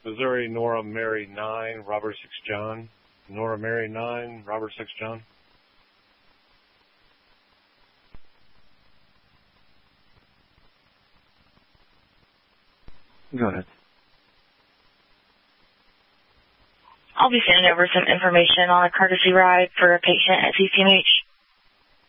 Missouri, Nora Mary 9, Robert 6 John. Nora Mary 9, Robert 6 John. Go ahead. I'll be sending over some information on a courtesy ride for a patient at CCMH.